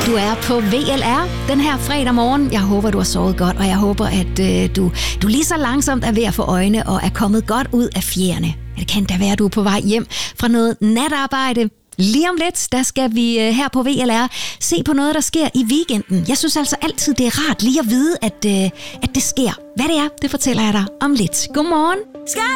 Du er på VLR den her fredag morgen. Jeg håber, du har sovet godt, og jeg håber, at du lige så langsomt er ved at få øjne og er kommet godt ud af fjerne. Det kan da være, at du er på vej hjem fra noget natarbejde. Lige om lidt, der skal vi her på VLR se på noget, der sker i weekenden. Jeg synes altså altid, det er rart lige at vide, at det sker. Hvad det er, det fortæller jeg dig om lidt. Godmorgen.